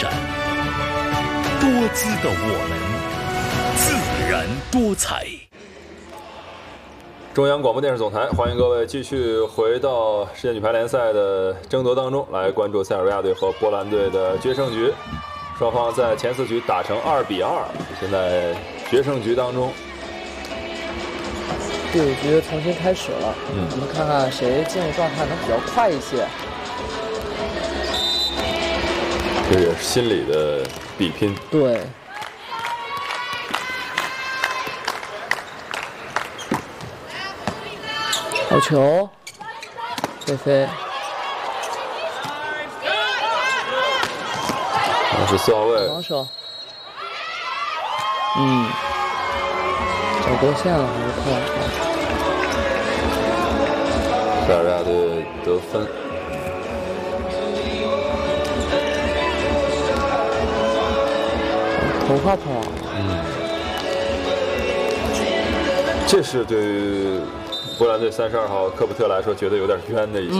展。多姿的我们，自然多彩。 中央广播电视总台，欢迎各位继续回到世界女排联赛的争夺当中，来关注塞尔维亚队和波兰队的决胜局。双方在前4局打成2-2，现在决胜局当中。 第5局重新开始了，我们看看谁进入状态能比较快一些。 这也是心理的比拼。 对。好球，菲菲。 那是4号位。 防守。找过线了还是快？ 塞尔维亚队得分。 头发跑。 这是对于波兰队32号科普特来说觉得有点冤的一球。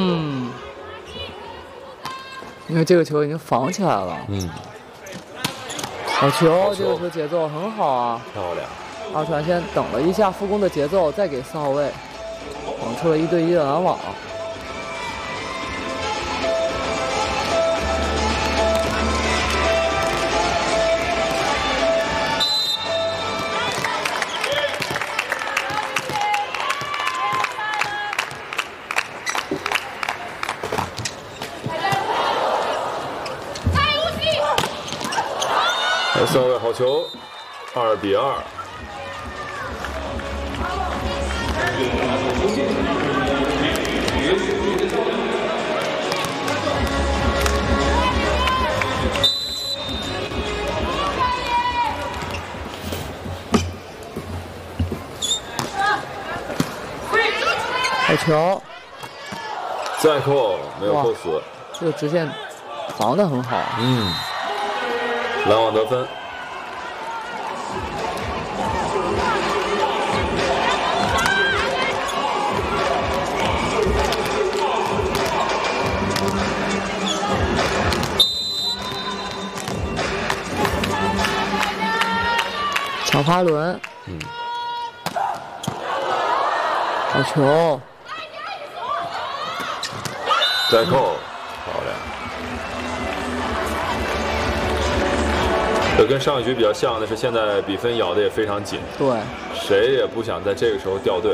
因为这个球已经防起来了。好球，这个球节奏很好啊。 漂亮。 二传先等了一下副攻的节奏，再给4号位绑出了1对1的拦网。 4号位好球，2-2。 好球！ 再扣，没有扣死。 这个直线防得很好。 拦网得分。 抢发轮。好球！ 再扣，漂亮。这跟上一局比较像的是，现在比分咬得也非常紧。 对。 谁也不想在这个时候掉队。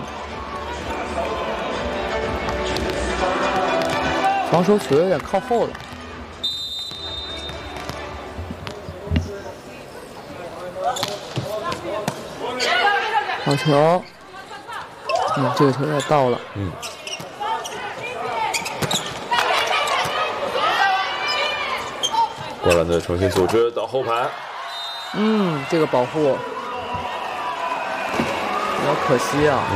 防守取得有点靠后了。好球！这个球也到了。 波兰队重新组织到后排。 这个保护比较可惜啊。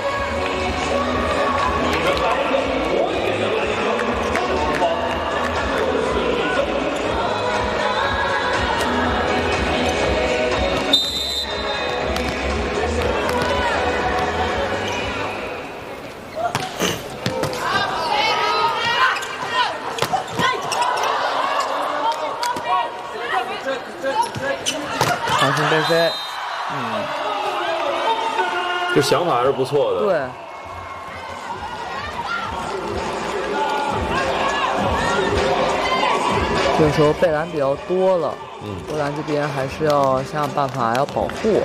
长身背飞， 这想法还是不错的。 对。这个时候贝兰比较多了，波兰这边还是要想想办法要保护。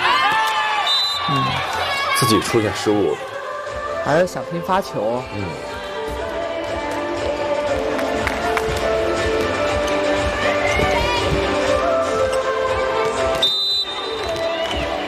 自己出现失误， 还是想拼发球。